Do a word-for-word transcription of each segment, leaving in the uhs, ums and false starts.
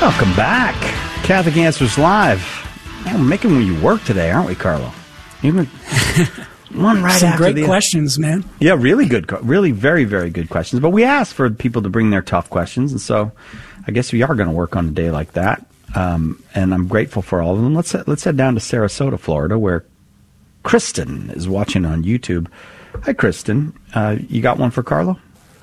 Welcome back. Catholic Answers Live. Man, we're making you work today, aren't we, Carlo? Even one right Some after great the questions, man. Yeah, really good, really very, very good questions. But we asked for people to bring their tough questions, and so I guess we are going to work on a day like that. Um, and I'm grateful for all of them. Let's let's head down to Sarasota, Florida, where Kristen is watching on YouTube. Hi, Kristen. Uh, you got one for Carlo?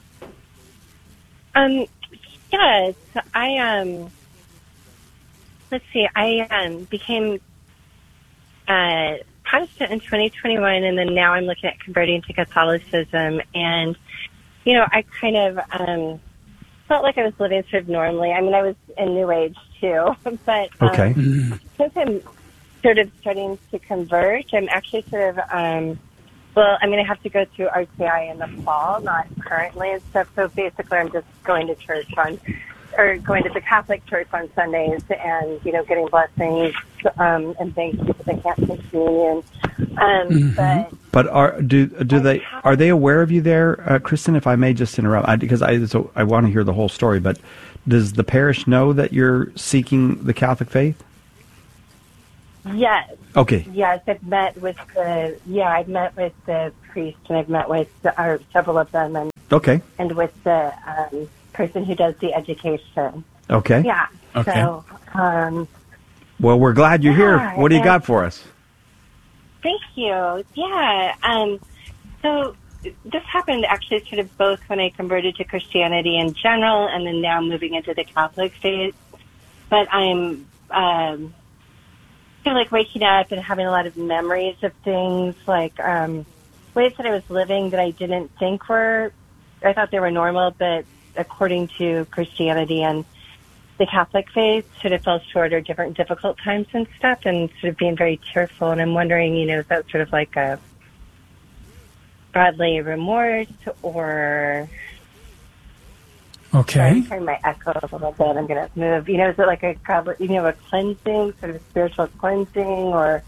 Um, yes, I um. Let's see. I um, became uh, Protestant in twenty twenty-one, and then now I'm looking at converting to Catholicism. And you know, I kind of um, felt like I was living sort of normally. I mean, I was in New Age too, but um, Okay. since I'm sort of starting to convert, I'm actually sort of um, well. I mean, I have to go through R T I in the fall, not currently and stuff. So basically, I'm just going to church on. Or going to the Catholic Church on Sundays and, you know, getting blessings um, and things because they can't take communion. Um, Mm-hmm. But But are do do they are they aware of you there, uh, Kristen? If I may just interrupt, I, because I so I want to hear the whole story. But does the parish know that you're seeking the Catholic faith? yes, Okay. yes, I've met with the yeah, I've met with the priest and I've met with the, or several of them and Okay. and with the um, person who does the education. Okay. Yeah. Okay. So, um, Well, we're glad you're Yeah, here. What do you and- got for us? Thank you. Yeah. Um, so this happened actually sort of both when I converted to Christianity in general and then now moving into the Catholic faith. But I'm um, kind of like waking up and having a lot of memories of things like um, ways that I was living that I didn't think were, I thought they were normal, but according to Christianity and the Catholic faith, sort of fell short or different difficult times and stuff, and sort of being very tearful. And I'm wondering, you know, is that sort of like a godly remorse or... Okay. I'm turning my echo a little bit. I'm going to move. You know, is it like a godly, you know, a cleansing, sort of a spiritual cleansing, or...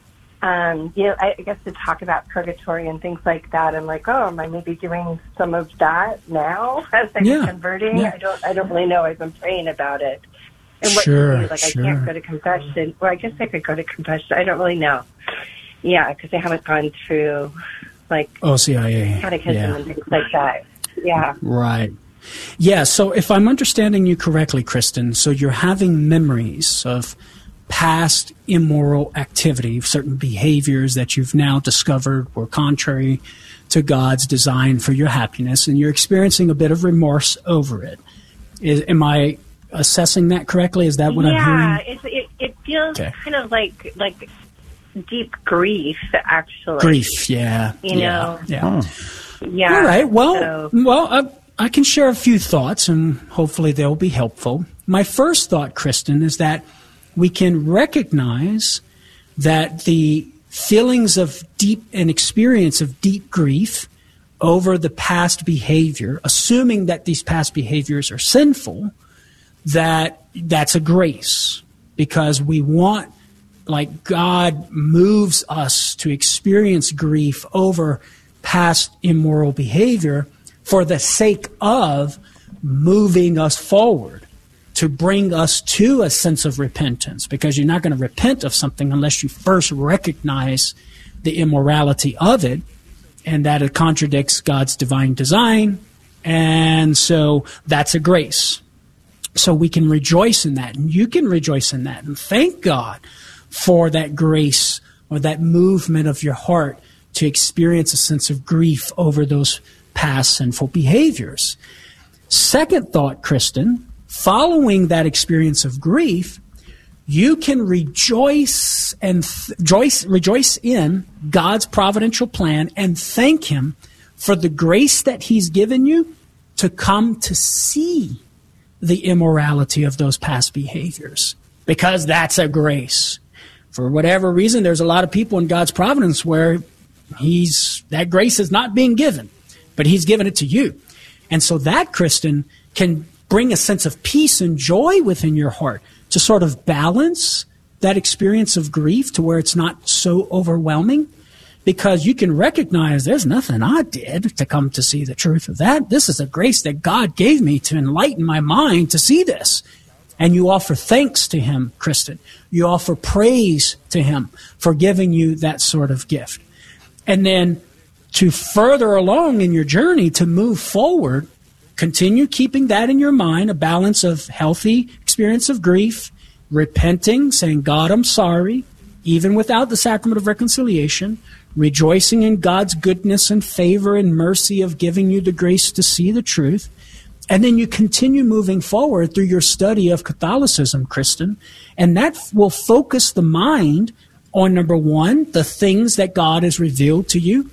Um, you know, I, I guess to talk about purgatory and things like that, I'm like, oh, am I maybe doing some of that now as I'm Yeah, converting? yeah. I don't, I don't really know. I've been praying about it. And what Sure, to do? Like, sure. I can't go to confession. Well, I guess I could go to confession. I don't really know. Yeah, because I haven't gone through like O C I A. catechism Yeah. and things like that. Yeah. Right. Yeah, so if I'm understanding you correctly, Kristen, so you're having memories of past immoral activity, certain behaviors that you've now discovered were contrary to God's design for your happiness, and you're experiencing a bit of remorse over it. Is, am I assessing that correctly? Is that what I'm yeah, hearing? it, it, it feels Okay. kind of like like deep grief, actually. Grief, yeah. You yeah, know. Yeah. Yeah. All right. Well, so- well, I, I can share a few thoughts, and hopefully they'll be helpful. My first thought, Kristen, is that we can recognize that the feelings of deep and experience of deep grief over the past behavior, assuming that these past behaviors are sinful, that that's a grace, because we want, like, God moves us to experience grief over past immoral behavior for the sake of moving us forward, to bring us to a sense of repentance, because you're not going to repent of something unless you first recognize the immorality of it and that it contradicts God's divine design. And so that's a grace. So we can rejoice in that, and you can rejoice in that, and thank God for that grace or that movement of your heart to experience a sense of grief over those past sinful behaviors. Second thought, Kristen, following that experience of grief, you can rejoice and th- rejoice, rejoice in God's providential plan and thank Him for the grace that He's given you to come to see the immorality of those past behaviors, because that's a grace. For whatever reason, there's a lot of people in God's providence where He's that grace is not being given, but He's given it to you. And so that, Kristen, can bring a sense of peace and joy within your heart to sort of balance that experience of grief to where it's not so overwhelming, because you can recognize there's nothing I did to come to see the truth of that. This is a grace that God gave me to enlighten my mind to see this. And you offer thanks to him, Kristen. You offer praise to him for giving you that sort of gift. And then to further along in your journey, to move forward, continue keeping that in your mind, a balance of healthy experience of grief, repenting, saying, God, I'm sorry, even without the sacrament of reconciliation, rejoicing in God's goodness and favor and mercy of giving you the grace to see the truth. And then you continue moving forward through your study of Catholicism, Kristen, and that will focus the mind on, number one, the things that God has revealed to you,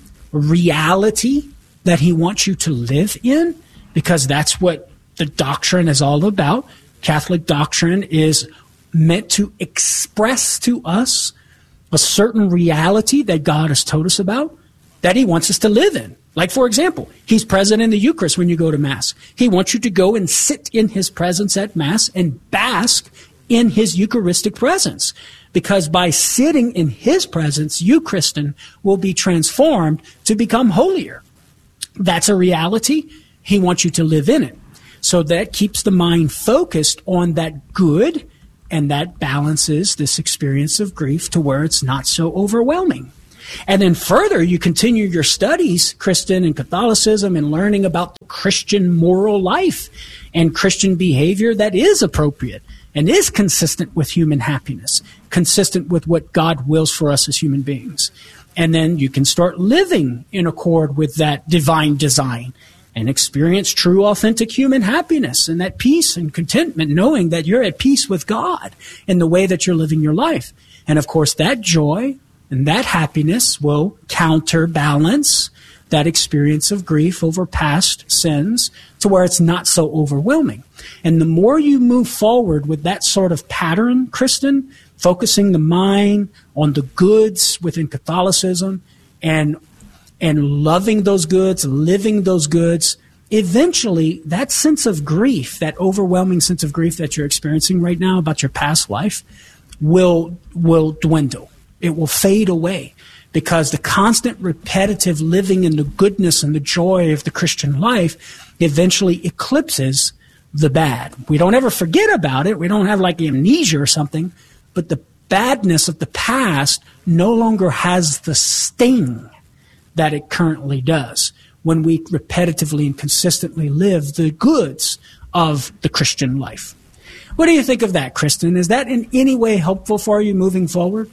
reality that he wants you to live in, because that's what the doctrine is all about. Catholic doctrine is meant to express to us a certain reality that God has told us about, that he wants us to live in. Like, for example, he's present in the Eucharist when you go to Mass. He wants you to go and sit in his presence at Mass and bask in his Eucharistic presence. Because by sitting in his presence, you, Kristen, will be transformed to become holier. That's a reality. He wants you to live in it. So that keeps the mind focused on that good, and that balances this experience of grief to where it's not so overwhelming. And then further, you continue your studies, Kristen, in Catholicism and learning about the Christian moral life and Christian behavior that is appropriate and is consistent with human happiness, consistent with what God wills for us as human beings. And then you can start living in accord with that divine design and experience true, authentic human happiness and that peace and contentment, knowing that you're at peace with God in the way that you're living your life. And of course, that joy and that happiness will counterbalance that experience of grief over past sins to where it's not so overwhelming. And the more you move forward with that sort of pattern, Kristen, focusing the mind on the goods within Catholicism and and loving those goods, living those goods, eventually that sense of grief, that overwhelming sense of grief that you're experiencing right now about your past life will will dwindle. It will fade away, because the constant repetitive living in the goodness and the joy of the Christian life eventually eclipses the bad. We don't ever forget about it. We don't have like amnesia or something, but the badness of the past no longer has the sting that it currently does when we repetitively and consistently live the goods of the Christian life. What do you think of that, Kristen? Is that in any way helpful for you moving forward?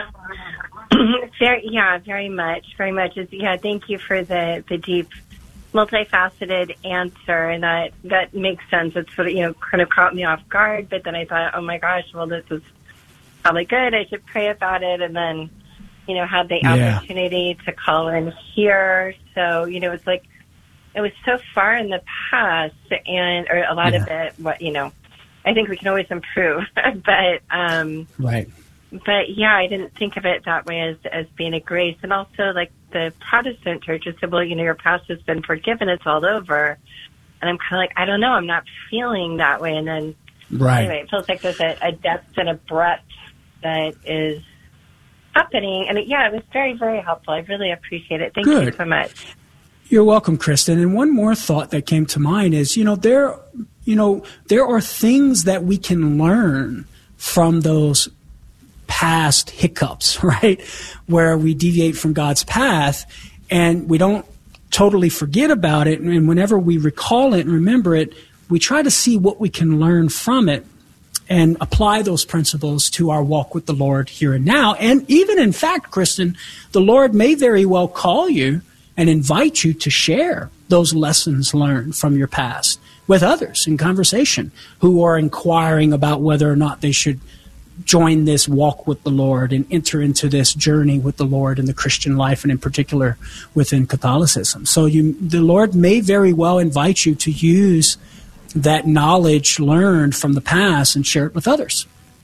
Very, yeah, very much, very much. It's, yeah, thank you for the, the deep, multifaceted answer, and that that makes sense. It sort of, you know, kind of caught me off guard, but then I thought, oh my gosh, well, this is probably good. I should pray about it, and then, you know, had the Yeah. opportunity to call in here. So, you know, it's like it was so far in the past, and or a lot Yeah. of it, what you know, I think we can always improve, but. um Right. But yeah, I didn't think of it that way as as being a grace. And also, like the Protestant churches said, well, you know, your past has been forgiven, it's all over. And I'm kind of like, I don't know, I'm not feeling that way. And then, Right. anyway, it feels like there's a, a depth and a breadth that is happening. And it, yeah, it was very, very helpful. I really appreciate it. Thank Good. you so much. You're welcome, Kristen. And one more thought that came to mind is, you know, there, you know, there are things that we can learn from those past hiccups, right? Where we deviate from God's path and we don't totally forget about it. And whenever we recall it and remember it, we try to see what we can learn from it and apply those principles to our walk with the Lord here and now. And even in fact, Kristen, the Lord may very well call you and invite you to share those lessons learned from your past with others in conversation who are inquiring about whether or not they should join this walk with the Lord and enter into this journey with the Lord in the Christian life, and in particular within Catholicism. So you, the Lord may very well invite you to use that knowledge learned from the past and share it with others.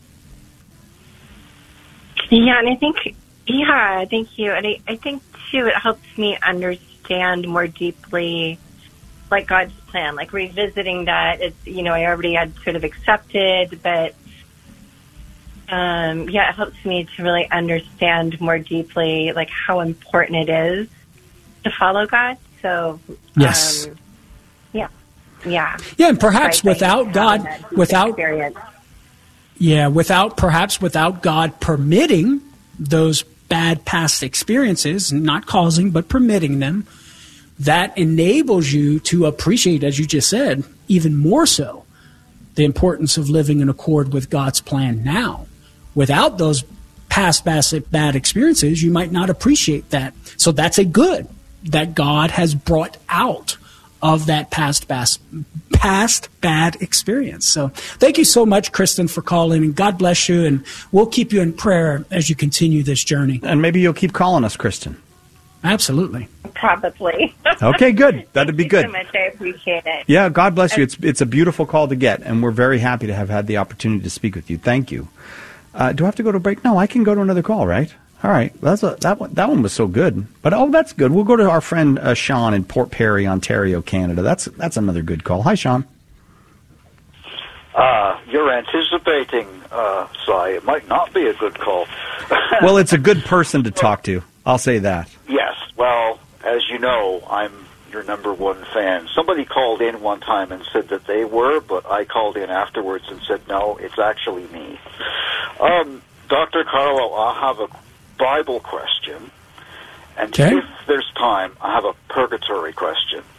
Yeah, and I think, yeah, thank you. And I, I think, too, it helps me understand more deeply, like, God's plan, like revisiting that. It's, you know, I already had sort of accepted, but Um, yeah, it helps me to really understand more deeply, like, how important it is to follow God. So, Yes. um, yeah, yeah. Yeah, and perhaps Right, without right. God, That without experience. Yeah, without perhaps without God permitting those bad past experiences, not causing but permitting them, that enables you to appreciate, as you just said, even more so, the importance of living in accord with God's plan now. Without those past bad experiences, you might not appreciate that. So that's a good that God has brought out of that past past, past bad experience. So thank you so much, Kristen, for calling, and God bless you, and we'll keep you in prayer as you continue this journey. And maybe you'll keep calling us, Kristen. Absolutely. Probably. Okay, good. That'd be good. Thank you so much. I appreciate it. Yeah, God bless you. It's it's a beautiful call to get, and we're very happy to have had the opportunity to speak with you. Thank you. Uh, do I have to go to a break? No, I can go to another call, right? All right. That's a, that one. That one was so good. But oh, that's good. We'll go to our friend uh, Sean in Port Perry, Ontario, Canada. That's that's another good call. Hi, Sean. Uh, you're anticipating, uh, Si. It might not be a good call. Well, it's a good person to talk to. I'll say that. Yes. Well, as you know, I'm your number one fan. Somebody called in one time and said that they were, but I called in afterwards and said, no, it's actually me. Um, Doctor Carlo, I have a Bible question. And okay. if there's time, I have a purgatory question.